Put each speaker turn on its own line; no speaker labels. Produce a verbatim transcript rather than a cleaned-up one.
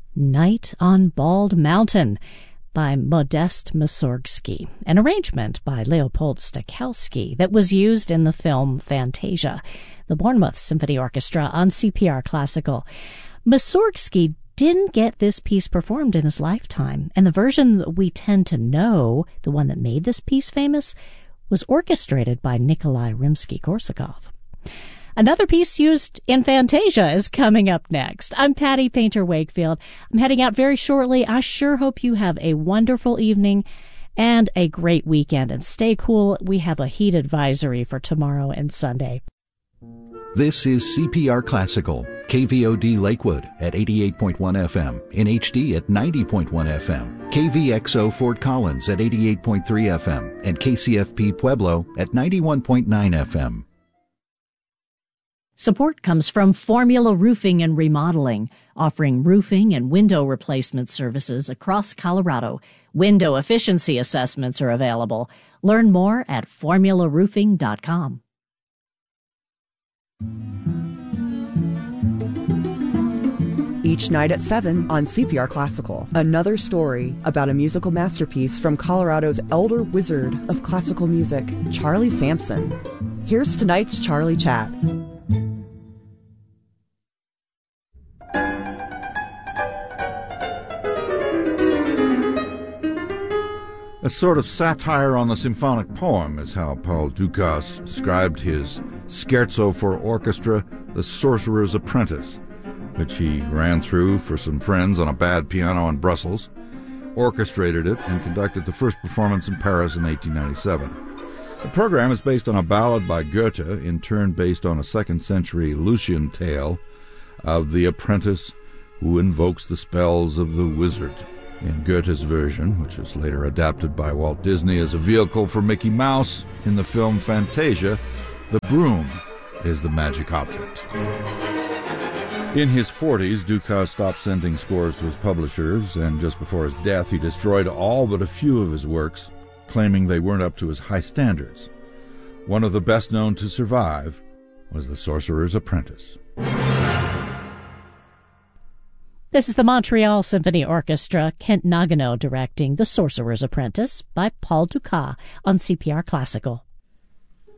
Night on Bald Mountain by Modest Mussorgsky, an arrangement by Leopold Stokowski that was used in the film Fantasia, the Bournemouth Symphony Orchestra on C P R Classical. Mussorgsky didn't get this piece performed in his lifetime, and the version that we tend to know, the one that made this piece famous, was orchestrated by Nikolai Rimsky-Korsakov. Another piece used in Fantasia is coming up next. I'm Patty Painter Wakefield. I'm heading out very shortly. I sure hope you have a wonderful evening and a great weekend. And stay cool. We have a heat advisory for tomorrow and Sunday.
This is C P R Classical, K V O D Lakewood at eighty-eight point one F M, in H D at ninety point one F M, K V X O Fort Collins at eighty-eight point three F M, and K C F P Pueblo at ninety-one point nine F M.
Support comes from Formula Roofing and Remodeling, offering roofing and window replacement services across Colorado. Window efficiency assessments are available. Learn more at formula roofing dot com.
Each night at seven on C P R Classical, another story about a musical masterpiece from Colorado's elder wizard of classical music, Charlie Sampson. Here's tonight's Charlie Chat.
A sort of satire on the symphonic poem is how Paul Dukas described his scherzo for orchestra, The Sorcerer's Apprentice, which he ran through for some friends on a bad piano in Brussels, orchestrated it, and conducted the first performance in Paris in eighteen ninety-seven. The program is based on a ballad by Goethe, in turn based on a second-century Lucian tale of the apprentice who invokes the spells of the wizard. In Goethe's version, which was later adapted by Walt Disney as a vehicle for Mickey Mouse in the film Fantasia, the broom is the magic object. In his forties, Dukas stopped sending scores to his publishers, and just before his death he destroyed all but a few of his works, claiming they weren't up to his high standards. One of the best known to survive was The Sorcerer's Apprentice.
This is the Montreal Symphony Orchestra, Kent Nagano directing The Sorcerer's Apprentice by Paul Dukas on C P R Classical.